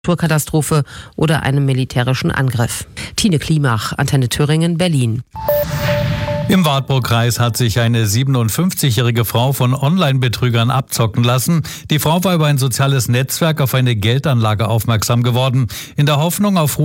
Naturkatastrophe oder einem militärischen Angriff. Tine Klimach, Antenne Thüringen, Berlin. Im Wartburgkreis hat sich eine 57-jährige Frau von Online-Betrügern abzocken lassen. Die Frau war über ein soziales Netzwerk auf eine Geldanlage aufmerksam geworden. In der Hoffnung auf